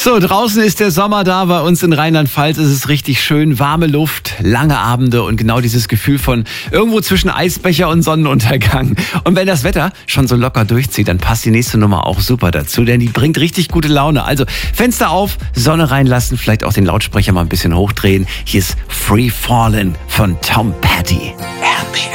So, draußen ist der Sommer da. Bei uns in Rheinland-Pfalz ist es richtig schön. Warme Luft, lange Abende und genau dieses Gefühl von irgendwo zwischen Eisbecher und Sonnenuntergang. Und wenn das Wetter schon so locker durchzieht, dann passt die nächste Nummer auch super dazu, denn die bringt richtig gute Laune. Also Fenster auf, Sonne reinlassen, vielleicht auch den Lautsprecher mal ein bisschen hochdrehen. Hier ist Free Fallin' von Tom Petty. RPR.